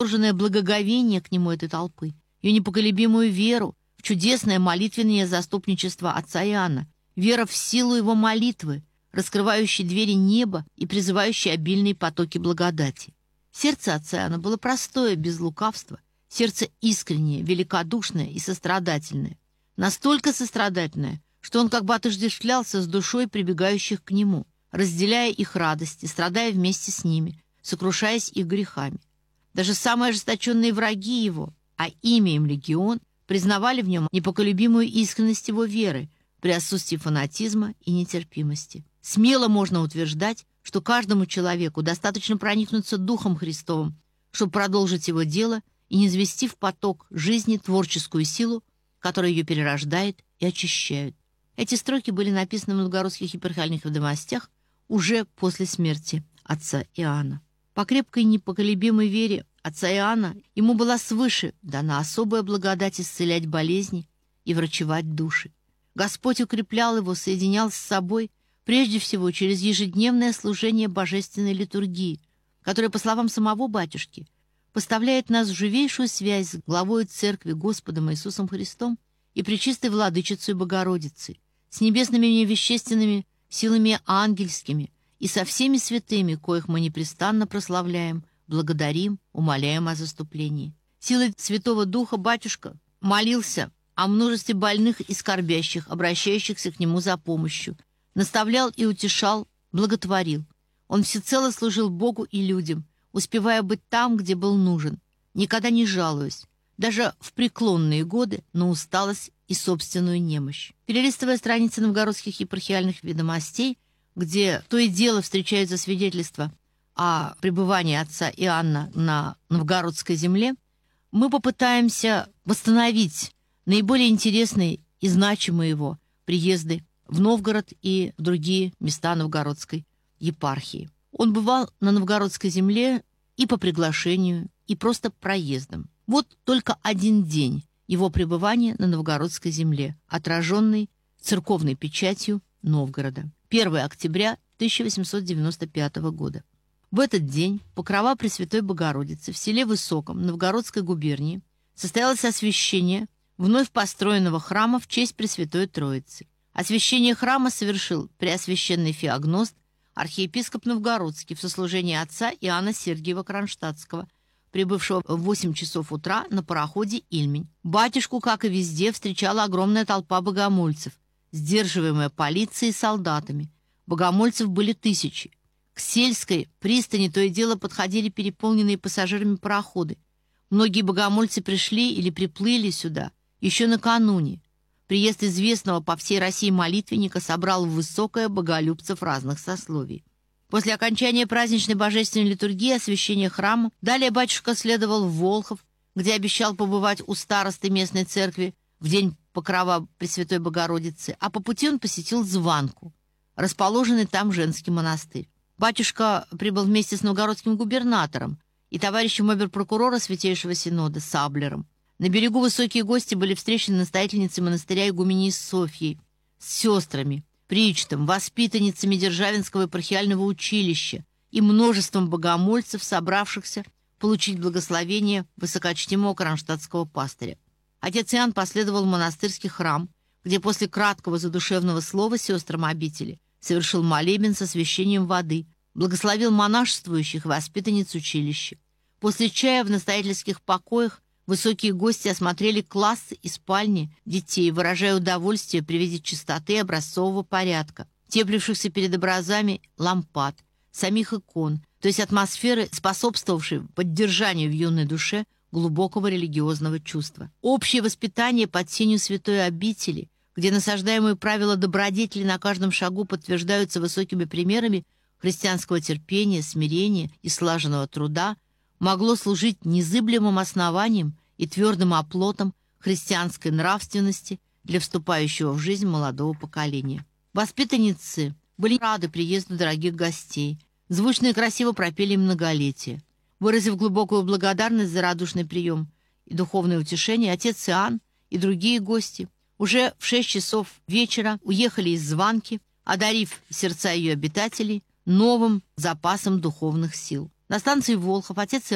восторженное благоговение к нему этой толпы, ее непоколебимую веру в чудесное молитвенное заступничество отца Иоанна, вера в силу его молитвы, раскрывающей двери неба и призывающей обильные потоки благодати. Сердце отца Иоанна было простое, без лукавства, сердце искреннее, великодушное и сострадательное. Настолько сострадательное, что он как бы отождествлялся с душой прибегающих к нему, разделяя их радости, страдая вместе с ними, сокрушаясь их грехами. Даже самые ожесточенные враги его, а имя им легион, признавали в нем непоколебимую искренность его веры при отсутствии фанатизма и нетерпимости. Смело можно утверждать, что каждому человеку достаточно проникнуться Духом Христовым, чтобы продолжить его дело и низвести в поток жизни творческую силу, которая ее перерождает и очищает. Эти строки были написаны в новгородских епархиальных ведомостях уже после смерти отца Иоанна. По крепкой непоколебимой вере отца Иоанна ему была свыше дана особая благодать исцелять болезни и врачевать души. Господь укреплял его, соединял с собой, прежде всего через ежедневное служение божественной литургии, которое, по словам самого батюшки, поставляет нас в живейшую связь с главой Церкви Господом Иисусом Христом и Пречистой Владычицей Богородицей, с небесными и вещественными силами ангельскими и со всеми святыми, коих мы непрестанно прославляем, благодарим, умоляем о заступлении. Силой Святого Духа батюшка молился о множестве больных и скорбящих, обращающихся к нему за помощью, наставлял и утешал, благотворил. Он всецело служил Богу и людям, успевая быть там, где был нужен, никогда не жалуясь, даже в преклонные годы, на усталость и собственную немощь. Перелистывая страницы новгородских епархиальных ведомостей, где то и дело встречаются свидетельства о пребывании отца Иоанна на новгородской земле, мы попытаемся восстановить наиболее интересные и значимые его приезды в Новгород и в другие места новгородской епархии. Он бывал на новгородской земле и по приглашению, и просто проездом. Вот только один день его пребывания на новгородской земле, отраженный церковной печатью Новгорода. 1 октября 1895 года. В этот день покрова Пресвятой Богородицы в селе Высоком Новгородской губернии состоялось освящение вновь построенного храма в честь Пресвятой Троицы. Освящение храма совершил преосвященный феогност, архиепископ Новгородский в сослужении отца Иоанна Сергиева Кронштадтского, прибывшего в 8 часов утра на пароходе «Ильмень». Батюшку, как и везде, встречала огромная толпа богомольцев, сдерживаемая полицией и солдатами. Богомольцев были тысячи. К сельской пристани то и дело подходили переполненные пассажирами пароходы. Многие богомольцы пришли или приплыли сюда еще накануне. Приезд известного по всей России молитвенника собрал в Высокое боголюбцев разных сословий. После окончания праздничной божественной литургии освящения храма далее батюшка следовал в Волхов, где обещал побывать у старосты местной церкви в день покрова Пресвятой Богородицы, а по пути он посетил Званку, расположенный там женский монастырь. Батюшка прибыл вместе с новгородским губернатором и товарищем обер-прокурора Святейшего Синода Саблером. На берегу высокие гости были встречены настоятельницей монастыря игуменей Софьей с сестрами, причтом, воспитанницами Державинского епархиального училища и множеством богомольцев, собравшихся получить благословение высокочтимого кронштадтского пастыря. Отец Иоанн последовал в монастырский храм, где после краткого задушевного слова сестрам обители совершил молебен с освящением воды, благословил монашествующих и воспитанниц училища. После чая в настоятельских покоях высокие гости осмотрели классы и спальни детей, выражая удовольствие при виде чистоты и образцового порядка, теплившихся перед образами лампад, самих икон, то есть атмосферы, способствовавшей поддержанию в юной душе глубокого религиозного чувства. Общее воспитание под сенью святой обители, где насаждаемые правила добродетели на каждом шагу подтверждаются высокими примерами христианского терпения, смирения и слаженного труда, могло служить незыблемым основанием и твердым оплотом христианской нравственности для вступающего в жизнь молодого поколения. Воспитанницы были рады приезду дорогих гостей, звучно и красиво пропели многолетие. Выразив глубокую благодарность за радушный прием и духовное утешение, отец Иоанн и другие гости уже в 6 часов вечера уехали из Званки, одарив сердца ее обитателей новым запасом духовных сил. На станции Волхов отец Иоанн,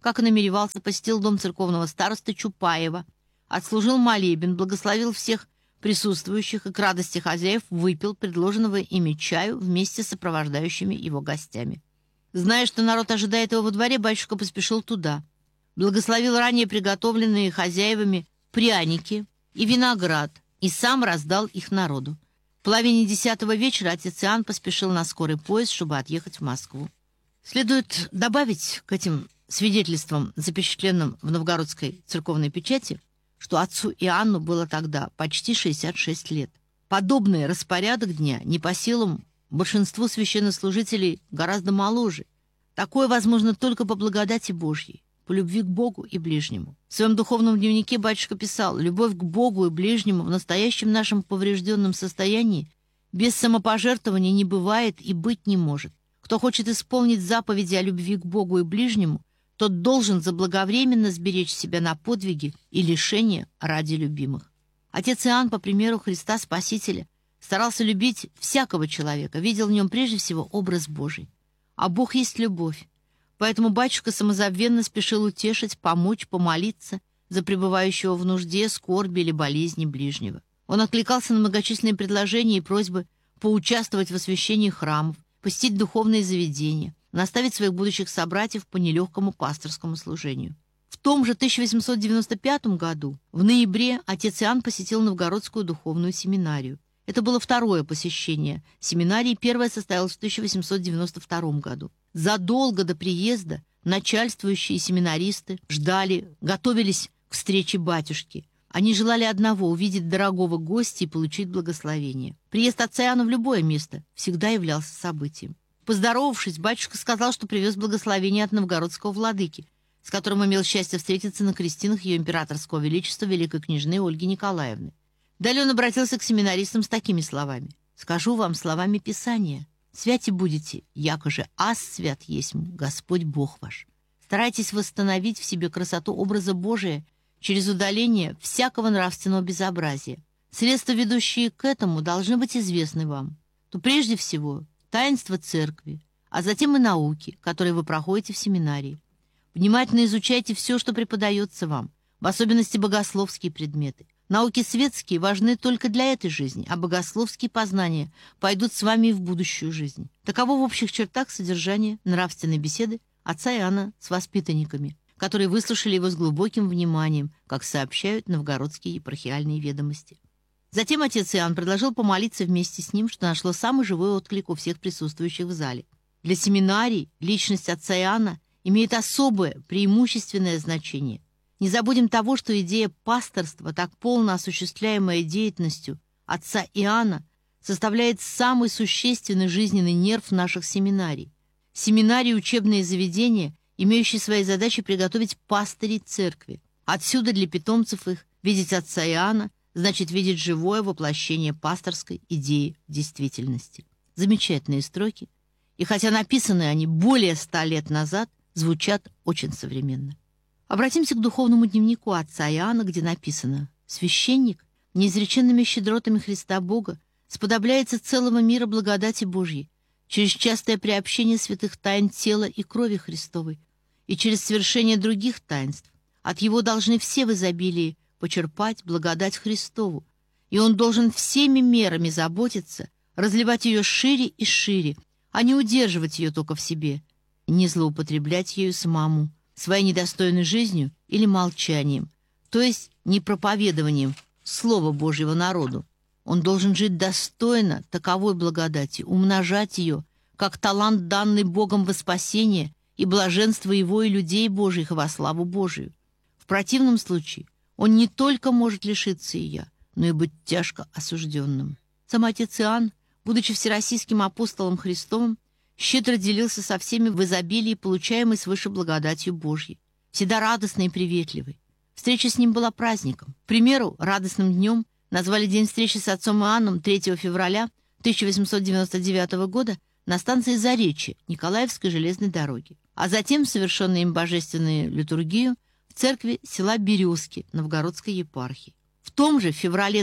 как и намеревался, посетил дом церковного старосты Чупаева, отслужил молебен, благословил всех присутствующих и к радости хозяев выпил предложенного ими чаю вместе с сопровождающими его гостями. Зная, что народ ожидает его во дворе, батюшка поспешил туда. Благословил ранее приготовленные хозяевами пряники и виноград и сам раздал их народу. В половине 10-го вечера отец Иоанн поспешил на скорый поезд, чтобы отъехать в Москву. Следует добавить к этим свидетельствам, запечатленным в новгородской церковной печати, что отцу Иоанну было тогда почти 66 лет. Подобный распорядок дня не по силам большинству священнослужителей гораздо моложе. Такое возможно только по благодати Божьей, по любви к Богу и ближнему. В своем духовном дневнике батюшка писал: «Любовь к Богу и ближнему в настоящем нашем поврежденном состоянии без самопожертвования не бывает и быть не может. Кто хочет исполнить заповеди о любви к Богу и ближнему, тот должен заблаговременно сберечь себя на подвиги и лишения ради любимых». Отец Иоанн, по примеру Христа Спасителя, старался любить всякого человека, видел в нем прежде всего образ Божий. А Бог есть любовь. Поэтому батюшка самозабвенно спешил утешить, помочь, помолиться за пребывающего в нужде, скорби или болезни ближнего. Он откликался на многочисленные предложения и просьбы поучаствовать в освящении храмов, посетить духовные заведения, наставить своих будущих собратьев по нелегкому пасторскому служению. В том же 1895 году, в ноябре, отец Иоанн посетил Новгородскую духовную семинарию. Это было второе посещение семинарии, первое состоялось в 1892 году. Задолго до приезда начальствующие семинаристы ждали, готовились к встрече батюшки. Они желали одного — увидеть дорогого гостя и получить благословение. Приезд отца Иоанна в любое место всегда являлся событием. Поздоровавшись, батюшка сказал, что привез благословение от новгородского владыки, с которым имел счастье встретиться на крестинах ее императорского величества великой княжны Ольги Николаевны. Далее он обратился к семинаристам с такими словами: «Скажу вам словами Писания: святи будете, яко же аз свят есть Господь Бог ваш». Старайтесь восстановить в себе красоту образа Божия через удаление всякого нравственного безобразия. Средства, ведущие к этому, должны быть известны вам. То прежде всего таинства церкви, а затем и науки, которые вы проходите в семинарии. Внимательно изучайте все, что преподается вам, в особенности богословские предметы. Науки светские важны только для этой жизни, а богословские познания пойдут с вами и в будущую жизнь. Таково в общих чертах содержание нравственной беседы отца Иоанна с воспитанниками, которые выслушали его с глубоким вниманием, как сообщают новгородские епархиальные ведомости. Затем отец Иоанн предложил помолиться вместе с ним, что нашло самый живой отклик у всех присутствующих в зале. Для семинарий личность отца Иоанна имеет особое, преимущественное значение. Не забудем того, что идея пасторства, так полно осуществляемая деятельностью отца Иоанна, составляет самый существенный жизненный нерв наших семинарий. Семинарии — учебные заведения, имеющие своей задачей приготовить пастырей церкви. Отсюда для питомцев их видеть отца Иоанна значит видеть живое воплощение пасторской идеи в действительности. Замечательные строки, и хотя написаны они более 100 лет назад, звучат очень современно. Обратимся к духовному дневнику отца Иоанна, где написано: «Священник неизреченными щедротами Христа Бога сподобляется целого мира благодати Божьей через частое приобщение святых тайн тела и крови Христовой и через совершение других таинств. От Его должны все в изобилии почерпать благодать Христову, и Он должен всеми мерами заботиться, разливать ее шире и шире, а не удерживать ее только в себе, не злоупотреблять ею самому, своей недостойной жизнью или молчанием, то есть не проповедованием Слова Божьего народу. Он должен жить достойно таковой благодати, умножать ее, как талант, данный Богом во спасение и блаженство Его и людей Божьих во славу Божию. В противном случае он не только может лишиться ее, но и быть тяжко осужденным». Сам отец Иоанн, будучи всероссийским апостолом Христовым, щедро делился со всеми в изобилии, получаемой свыше благодатью Божьей, всегда радостный и приветливый. Встреча с ним была праздником. К примеру, радостным днем назвали день встречи с отцом Иоанном 3 февраля 1899 года на станции Заречье Николаевской железной дороги, а затем совершенную им божественную литургию в церкви села Березки Новгородской епархии. В том же феврале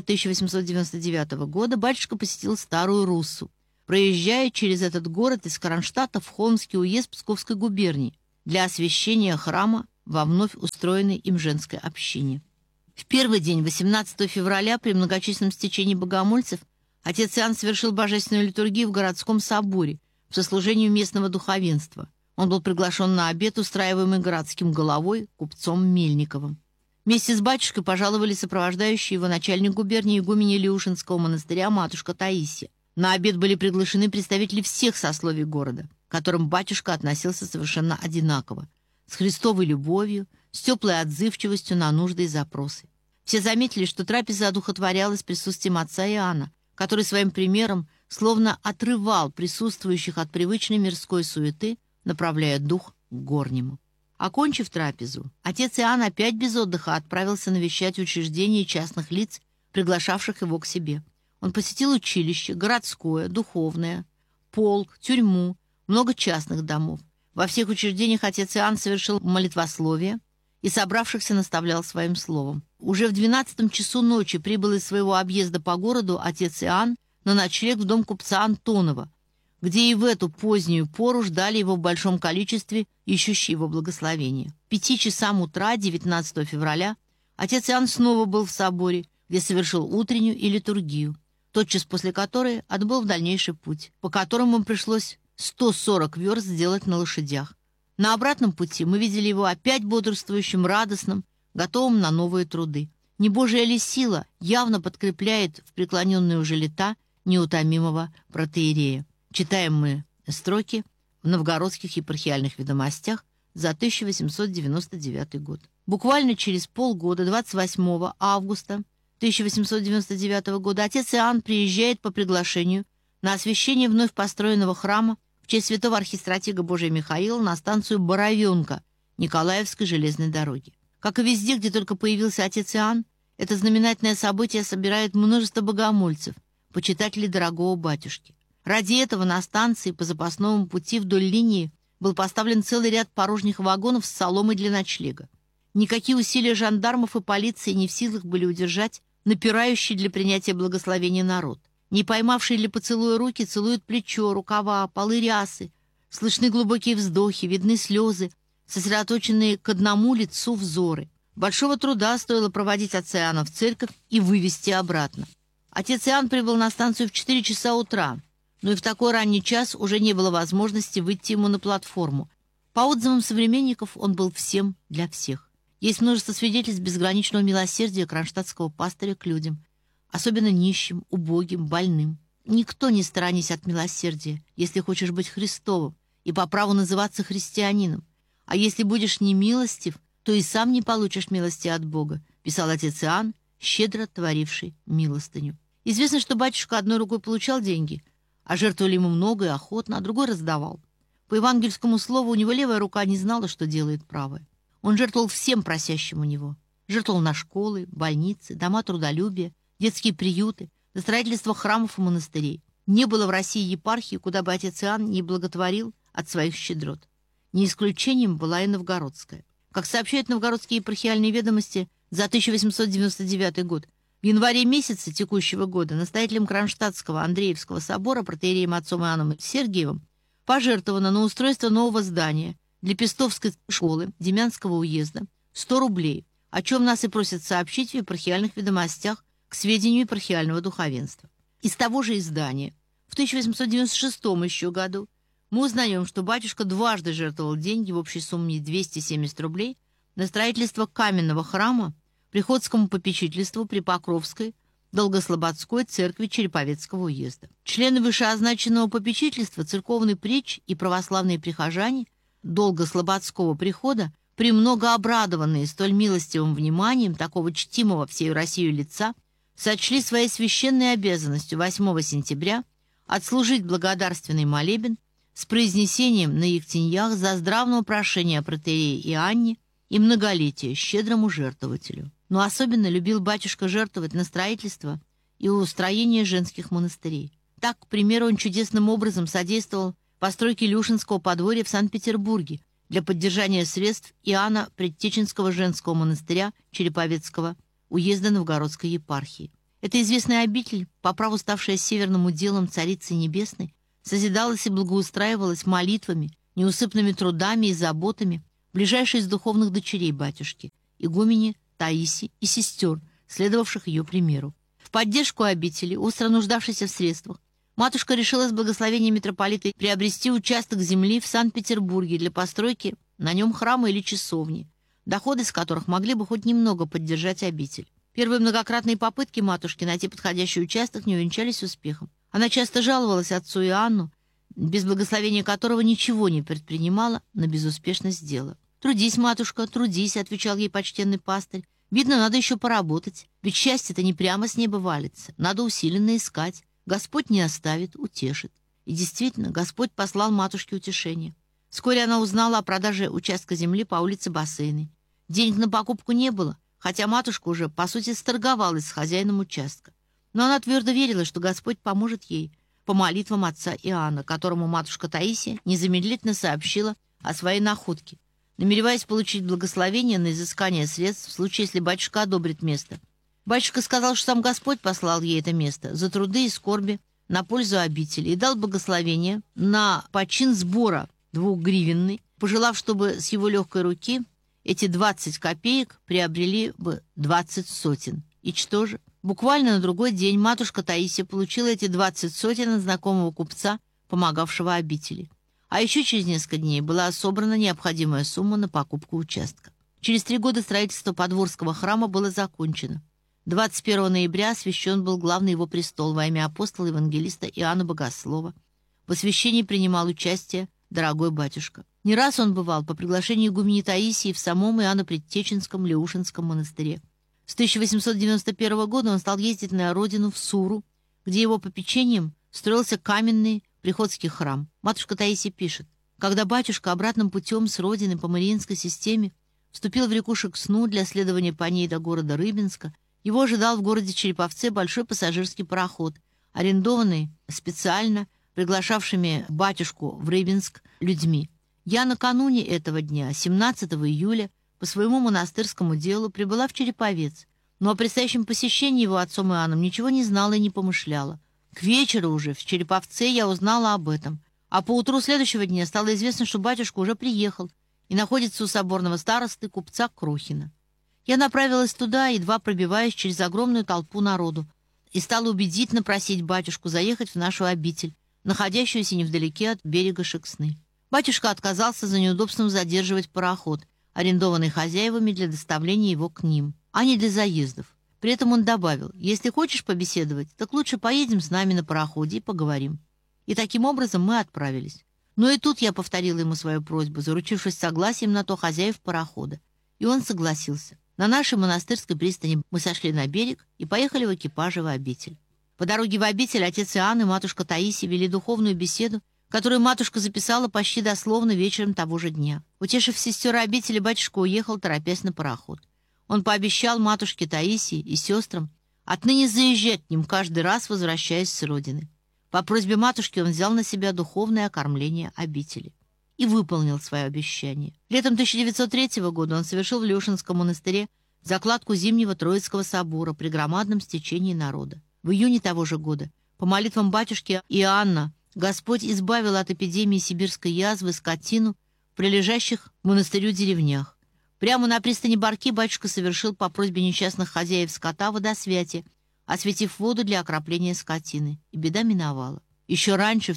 1899 года батюшка посетил Старую Руссу, проезжая через этот город из Кронштадта в Холмский уезд Псковской губернии для освящения храма во вновь устроенной им женской общине. В первый день, 18 февраля, при многочисленном стечении богомольцев, отец Иоанн совершил божественную литургию в городском соборе в сослужению местного духовенства. Он был приглашен на обед, устраиваемый городским головой, купцом Мельниковым. Вместе с батюшкой пожаловали сопровождающие его начальник губернии игуменя Илеушинского монастыря матушка Таисия. На обед были приглашены представители всех сословий города, к которым батюшка относился совершенно одинаково, с христовой любовью, с теплой отзывчивостью на нужды и запросы. Все заметили, что трапеза одухотворялась присутствием отца Иоанна, который своим примером словно отрывал присутствующих от привычной мирской суеты, направляя дух к горнему. Окончив трапезу, отец Иоанн опять без отдыха отправился навещать учреждения частных лиц, приглашавших его к себе. Он посетил училище, городское, духовное, полк, тюрьму, много частных домов. Во всех учреждениях отец Иоанн совершил молитвословие и собравшихся наставлял своим словом. Уже в 12 часу ночи прибыл из своего объезда по городу отец Иоанн на ночлег в дом купца Антонова, где и в эту позднюю пору ждали его в большом количестве, ищущие его благословения. К 5 часам утра, 19 февраля, отец Иоанн снова был в соборе, где совершил утреннюю и литургию, тотчас после которой отбыл в дальнейший путь, по которому ему пришлось 140 верст сделать на лошадях. На обратном пути мы видели его опять бодрствующим, радостным, готовым на новые труды. Небожия ли сила явно подкрепляет в преклоненные уже лета неутомимого протоиерея. Читаем мы строки в новгородских епархиальных ведомостях за 1899 год. Буквально через полгода, 28 августа 1899 года, отец Иоанн приезжает по приглашению на освящение вновь построенного храма в честь святого архистратига Божия Михаила на станцию Боровенка Николаевской железной дороги. Как и везде, где только появился отец Иоанн, это знаменательное событие собирает множество богомольцев, почитателей дорогого батюшки. Ради этого на станции по запасному пути вдоль линии был поставлен целый ряд порожних вагонов с соломой для ночлега. Никакие усилия жандармов и полиции не в силах были удержать напирающий для принятия благословения народ. Не поймавшие для поцелуя руки целуют плечо, рукава, полы рясы. Слышны глубокие вздохи, видны слезы, сосредоточенные к одному лицу взоры. Большого труда стоило проводить отца Иоанна в церковь и вывести обратно. Отец Иоанн прибыл на станцию в 4 часа утра, но и в такой ранний час уже не было возможности выйти ему на платформу. По отзывам современников, он был всем для всех. Есть множество свидетельств безграничного милосердия кронштадтского пастыря к людям, особенно нищим, убогим, больным. Никто не сторонись от милосердия, если хочешь быть Христовым и по праву называться христианином. А если будешь немилостив, то и сам не получишь милости от Бога, писал отец Иоанн, щедро творивший милостыню. Известно, что батюшка одной рукой получал деньги, а жертвовали ему много и охотно, а другой раздавал. По евангельскому слову, у него левая рука не знала, что делает правая. Он жертвовал всем просящим у него. Жертвовал на школы, больницы, дома трудолюбия, детские приюты, на строительство храмов и монастырей. Не было в России епархии, куда бы отец Иоанн не благотворил от своих щедрот. Не исключением была и новгородская. Как сообщают новгородские епархиальные ведомости за 1899 год, в январе месяце текущего года настоятелем Кронштадтского Андреевского собора протоиереем отцом Иоанном Сергиевым пожертвовано на устройство нового здания для Пестовской школы Демянского уезда 100 рублей, о чем нас и просят сообщить в епархиальных ведомостях к сведению епархиального духовенства. Из того же издания в 1896 еще году мы узнаем, что батюшка дважды жертвовал деньги в общей сумме 270 рублей на строительство каменного храма Приходскому попечительству при Покровской Долгослободской церкви Череповецкого уезда. Члены вышеозначенного попечительства, церковный преч и православные прихожане Долгослободского прихода, премного обрадованные столь милостивым вниманием такого чтимого всей Россию лица, сочли своей священной обязанностью 8 сентября отслужить благодарственный молебен с произнесением на ектеньях за здравного прошения протоиерее Иоанне и многолетие щедрому жертвователю. Но особенно любил батюшка жертвовать на строительство и устроение женских монастырей. Так, к примеру, он чудесным образом содействовал постройке Илеушинского подворья в Санкт-Петербурге для поддержания средств Иоанна Предтеченского женского монастыря Череповецкого уезда Новгородской епархии. Эта известная обитель, по праву ставшая северным уделом Царицы Небесной, созидалась и благоустраивалась молитвами, неусыпными трудами и заботами ближайшей из духовных дочерей батюшки, игумени Таисии и сестер, следовавших ее примеру. В поддержку обители, остро нуждавшейся в средствах, матушка решила с благословения митрополита приобрести участок земли в Санкт-Петербурге для постройки на нем храма или часовни, доходы с которых могли бы хоть немного поддержать обитель. Первые многократные попытки матушки найти подходящий участок не увенчались успехом. Она часто жаловалась отцу Иоанну, без благословения которого ничего не предпринимала на безуспешность дела. «Трудись, матушка, трудись», — отвечал ей почтенный пастырь. «Видно, надо еще поработать, ведь счастье-то не прямо с неба валится, надо усиленно искать. Господь не оставит, утешит». И действительно, Господь послал матушке утешение. Вскоре она узнала о продаже участка земли по улице Бассейной. Денег на покупку не было, хотя матушка уже, по сути, сторговалась с хозяином участка. Но она твердо верила, что Господь поможет ей по молитвам отца Иоанна, которому матушка Таисия незамедлительно сообщила о своей находке, намереваясь получить благословение на изыскание средств в случае, если батюшка одобрит место. Батюшка сказал, что сам Господь послал ей это место за труды и скорби на пользу обители и дал благословение на почин сбора 2-гривенный, пожелав, чтобы с его легкой руки эти 20 копеек приобрели бы 20 сотен. И что же? Буквально на другой день матушка Таисия получила эти 20 сотен от знакомого купца, помогавшего обители. А еще через несколько дней была собрана необходимая сумма на покупку участка. Через 3 года строительство Подворского храма было закончено. 21 ноября освящен был главный его престол во имя апостола-евангелиста Иоанна Богослова. В освящении принимал участие дорогой батюшка. Не раз он бывал по приглашению игумени Таисии в самом Иоанно-Предтеченском Леушинском монастыре. С 1891 года он стал ездить на родину в Суру, где его попечением строился каменный приходский храм. Матушка Таисия пишет: «Когда батюшка обратным путем с родины по Мариинской системе вступил в реку Шексну для следования по ней до города Рыбинска, его ожидал в городе Череповце большой пассажирский пароход, арендованный специально приглашавшими батюшку в Рыбинск людьми. Я накануне этого дня, 17 июля, по своему монастырскому делу прибыла в Череповец, но о предстоящем посещении его отцом Иоанном ничего не знала и не помышляла. К вечеру уже в Череповце я узнала об этом, а поутру следующего дня стало известно, что батюшка уже приехал и находится у соборного старосты купца Крохина. Я направилась туда, едва пробиваясь через огромную толпу народу, и стала убедительно просить батюшку заехать в нашу обитель, находящуюся невдалеке от берега Шексны. Батюшка отказался за неудобством задерживать пароход, арендованный хозяевами для доставления его к ним, а не для заездов. При этом он добавил: «Если хочешь побеседовать, так лучше поедем с нами на пароходе и поговорим». И таким образом мы отправились. Но и тут я повторила ему свою просьбу, заручившись согласием на то хозяев парохода. И он согласился. На нашей монастырской пристани мы сошли на берег и поехали в экипаже в обитель. По дороге в обитель отец Иоанн и матушка Таисия вели духовную беседу, которую матушка записала почти дословно вечером того же дня. Утешив сестер обители, батюшка уехал, торопясь на пароход. Он пообещал матушке Таисии и сестрам отныне заезжать к ним каждый раз, возвращаясь с родины. По просьбе матушки он взял на себя духовное окормление обители и выполнил свое обещание. Летом 1903 года он совершил в Леушинском монастыре закладку Зимнего Троицкого собора при громадном стечении народа. В июне того же года, по молитвам батюшки Иоанна, Господь избавил от эпидемии сибирской язвы скотину в прилежащих к монастырю деревнях. Прямо на пристани Барки батюшка совершил по просьбе несчастных хозяев скота водосвятие, осветив воду для окропления скотины. И беда миновала. Еще раньше, в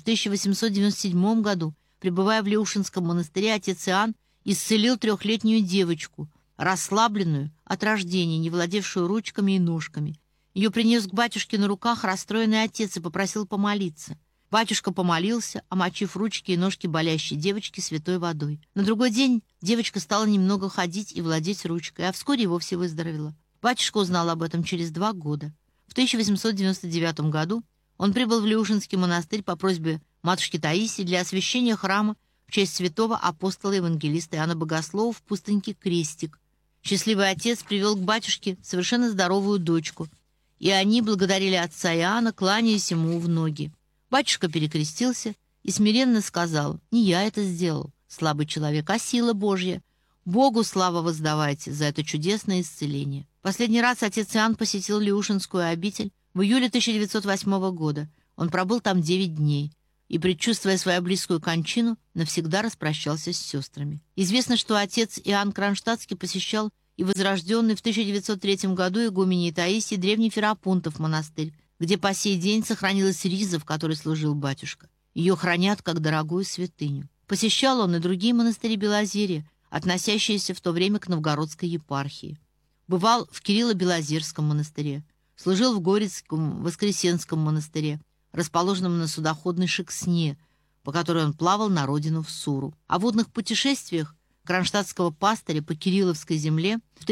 1897 году, пребывая в Леушинском монастыре, отец Иоанн исцелил 3-летнюю девочку, расслабленную от рождения, не владевшую ручками и ножками. Ее принес к батюшке на руках расстроенный отец и попросил помолиться. Батюшка помолился, омочив ручки и ножки болящей девочки святой водой. На другой день девочка стала немного ходить и владеть ручкой, а вскоре и вовсе выздоровела. Батюшка узнал об этом через 2 года. В 1899 году он прибыл в Леушинский монастырь по просьбе матушки Таисии для освящения храма в честь святого апостола-евангелиста Иоанна Богослова в пустыньке Крестик. Счастливый отец привел к батюшке совершенно здоровую дочку, и они благодарили отца Иоанна, кланяясь ему в ноги. Батюшка перекрестился и смиренно сказал: «Не я это сделал, слабый человек, а сила Божья. Богу славу воздавайте за это чудесное исцеление». Последний раз отец Иоанн посетил Леушинскую обитель в июле 1908 года. Он пробыл там 9 дней. и, предчувствуя свою близкую кончину, навсегда распрощался с сестрами. Известно, что отец Иоанн Кронштадтский посещал и возрожденный в 1903 году игуменей Таисии древний Ферапонтов монастырь, где по сей день сохранилась риза, в которой служил батюшка. Ее хранят как дорогую святыню. Посещал он и другие монастыри Белозерья, относящиеся в то время к Новгородской епархии. Бывал в Кирилло-Белозерском монастыре, служил в Горецком Воскресенском монастыре, расположенном на судоходной Шексне, по которой он плавал на родину в Суру. О водных путешествиях кронштадтского пастыря по Кирилловской земле в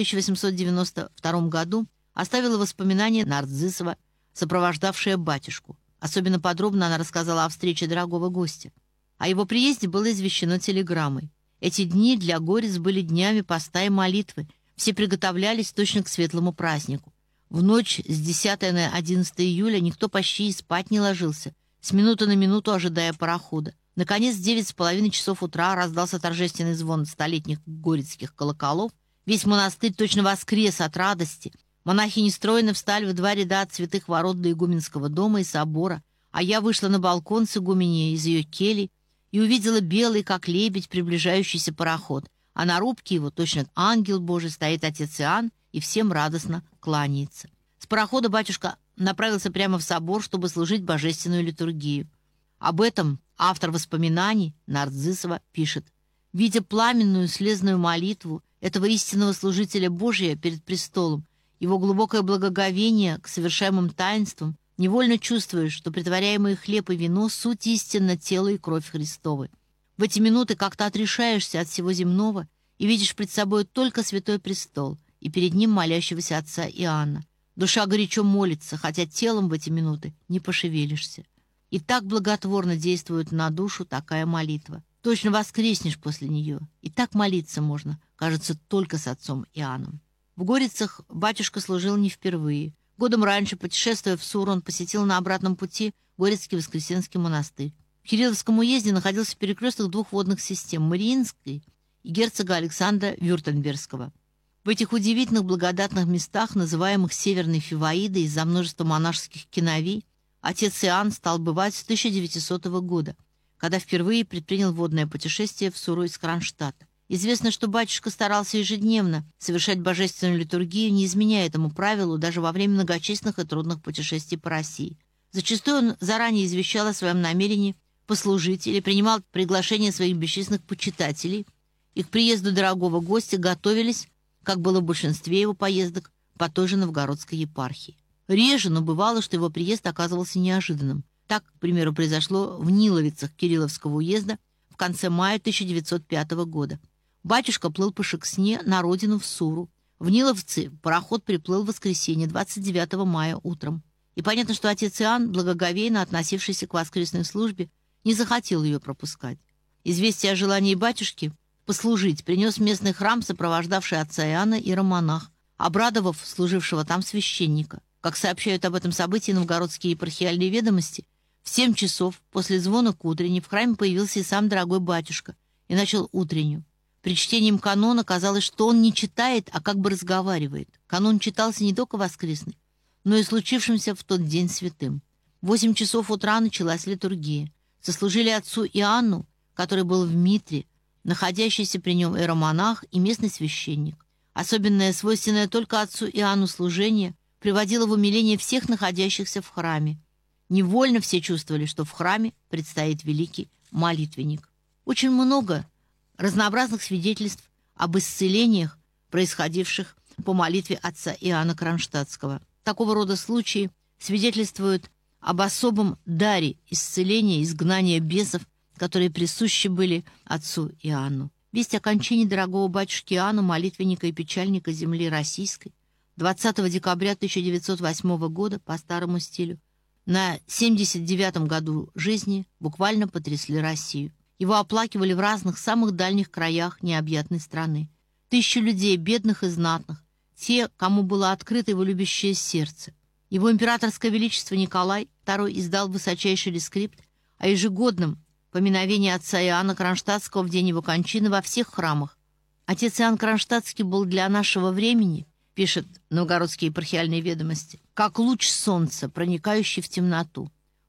1892 году оставила воспоминания Нарцизова, сопровождавшая батюшку. Особенно подробно она рассказала о встрече дорогого гостя. О его приезде было извещено телеграммой. Эти дни для горец были днями поста и молитвы. Все приготовлялись точно к светлому празднику. В ночь с 10 на 11 июля никто почти и спать не ложился, с минуты на минуту ожидая парохода. Наконец, в 9:30 часов утра раздался торжественный звон столетних горецких колоколов. Весь монастырь точно воскрес от радости. Монахи нестройно встали в два ряда от святых ворот до игуменского дома и собора, а я вышла на балкон с игуменей из ее келий и увидела белый, как лебедь, приближающийся пароход, а на рубке его, точно ангел Божий, стоит отец Иоанн и всем радостно кланяется. С парохода батюшка направился прямо в собор, чтобы служить божественную литургию. Об этом автор воспоминаний Нарцизова пишет: «Видя пламенную слезную молитву этого истинного служителя Божия перед престолом, его глубокое благоговение к совершаемым таинствам, невольно чувствуешь, что притворяемые хлеб и вино — суть истинно тело и кровь Христовы. В эти минуты как-то отрешаешься от всего земного и видишь пред собой только святой престол и перед ним молящегося отца Иоанна. Душа горячо молится, хотя телом в эти минуты не пошевелишься. И так благотворно действует на душу такая молитва. Точно воскреснешь после нее. И так молиться можно, кажется, только с отцом Иоанном». В Горицах батюшка служил не впервые. Годом раньше, путешествуя в Суру, он посетил на обратном пути Горецкий Воскресенский монастырь. В Кирилловском уезде находился перекресток двух водных систем — Мариинской и герцога Александра Вюртембергского. В этих удивительных благодатных местах, называемых Северной Фиваидой из-за множества монашеских киновий, отец Иоанн стал бывать с 1900 года, когда впервые предпринял водное путешествие в Суру из Кронштадта. Известно, что батюшка старался ежедневно совершать божественную литургию, не изменяя этому правилу даже во время многочисленных и трудных путешествий по России. Зачастую он заранее извещал о своем намерении послужить или принимал приглашение своих бесчисленных почитателей, и к приезду дорогого гостя готовились, как было в большинстве его поездок, по той же Новгородской епархии. Реже, но бывало, что его приезд оказывался неожиданным. Так, к примеру, произошло в Ниловицах Кирилловского уезда в конце мая 1905 года. Батюшка плыл по Шексне на родину в Суру. В Ниловцы пароход приплыл в воскресенье 29 мая утром. И понятно, что отец Иоанн, благоговейно относившийся к воскресной службе, не захотел ее пропускать. Известие о желании батюшки послужить принес в местный храм сопровождавший отца Иоанна иеромонах, обрадовав служившего там священника. Как сообщают об этом событии новгородские епархиальные ведомости, в 7 часов после звона к утренней в храме появился и сам дорогой батюшка и начал утреннюю. При чтении канона казалось, что он не читает, а как бы разговаривает. Канон читался не только воскресный, но и случившимся в тот день святым. В 8 часов утра началась литургия. Сослужили отцу Иоанну, который был в митре, находящийся при нем иеромонах и местный священник. Особенное, свойственное только отцу Иоанну служение приводило в умиление всех находящихся в храме. Невольно все чувствовали, что в храме предстоит великий молитвенник. Очень много разнообразных свидетельств об исцелениях, происходивших по молитве отца Иоанна Кронштадтского. Такого рода случаи свидетельствуют об особом даре исцеления, изгнания бесов, которые присущи были отцу Иоанну. Весть о кончине дорогого батюшки Иоанна, молитвенника и печальника земли российской, 20 декабря 1908 года по старому стилю, на 79-м году жизни буквально потрясли Россию. Его оплакивали в разных самых дальних краях необъятной страны. Тысячи людей, бедных и знатных, те, кому было открыто его любящее сердце. Его императорское величество Николай II издал высочайший рескрипт о ежегодном поминовении отца Иоанна Кронштадтского в день его кончины во всех храмах. Отец Иоанн Кронштадтский был для нашего времени, пишет Новгородские епархиальные ведомости, как луч солнца, проникающий в темноту.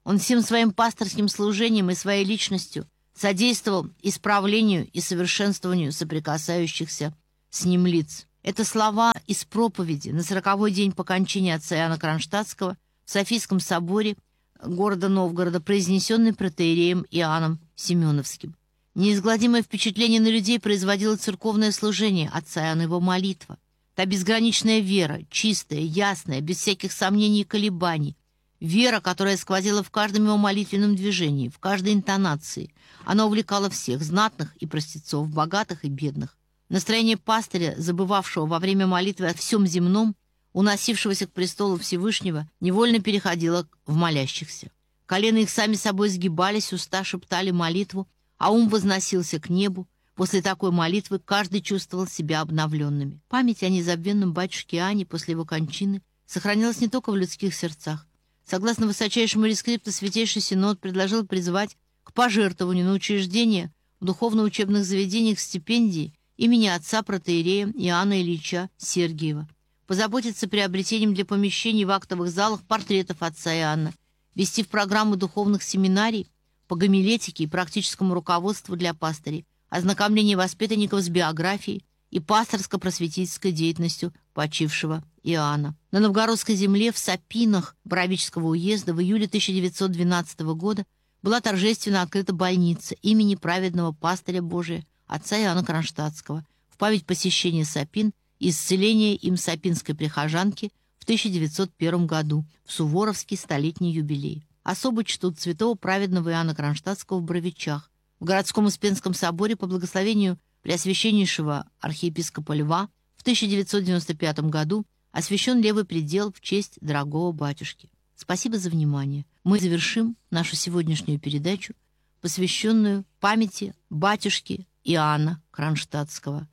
Он всем своим пасторским служением и своей личностью содействовал исправлению и совершенствованию соприкасающихся с ним лиц. Это слова из проповеди на 40-й день по кончине отца Иоанна Кронштадтского в Софийском соборе города Новгорода, произнесенные протоиереем Иоанном Семеновским. Неизгладимое впечатление на людей производило церковное служение отца Иоанна, его молитва. Та безграничная вера, чистая, ясная, без всяких сомнений и колебаний. Вера, которая сквозила в каждом его молитвенном движении, в каждой интонации. Она увлекала всех, знатных и простецов, богатых и бедных. Настроение пастыря, забывавшего во время молитвы о всем земном, уносившегося к престолу Всевышнего, невольно переходило в молящихся. Колена их сами собой сгибались, уста шептали молитву, а ум возносился к небу. После такой молитвы каждый чувствовал себя обновленными. Память о незабвенном батюшке Иоанне после его кончины сохранилась не только в людских сердцах. Согласно высочайшему рескрипту, Святейший Синод предложил призвать к пожертвованию на учреждение в духовно-учебных заведениях стипендии имени отца протоиерея Иоанна Ильича Сергиева, позаботиться приобретением для помещений в актовых залах портретов отца Иоанна, ввести в программу духовных семинарий по гомилетике и практическому руководству для пастырей, ознакомление воспитанников с биографией и пасторско-просветительской деятельностью почившего Иоанна. На Новгородской земле в Сапинах Боровического уезда в июле 1912 года была торжественно открыта больница имени праведного пастыря Божия отца Иоанна Кронштадтского в память посещения Сапин и исцеления им сапинской прихожанки в 1901 году в Суворовский столетний юбилей. Особо чтут святого праведного Иоанна Кронштадтского в Боровичах. В городском Успенском соборе по благословению Преосвященнейшего архиепископа Льва в 1995 году освящен левый предел в честь дорогого батюшки. Спасибо за внимание. Мы завершим нашу сегодняшнюю передачу, посвященную памяти батюшки Иоанна Кронштадтского,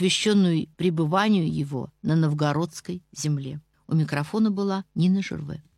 посвященную пребыванию его на новгородской земле. У микрофона была Нина Жерве.